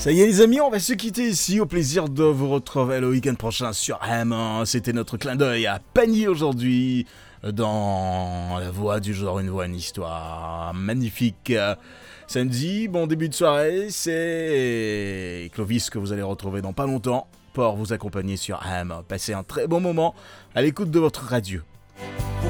Ça y est les amis, on va se quitter ici, au plaisir de vous retrouver le week-end prochain sur M1. C'était notre clin d'œil à Pagny aujourd'hui, dans La Voix du genre, une voix, une histoire magnifique. Samedi, bon début de soirée, c'est Clovis que vous allez retrouver dans pas longtemps pour vous accompagner sur M. Passez un très bon moment à l'écoute de votre radio.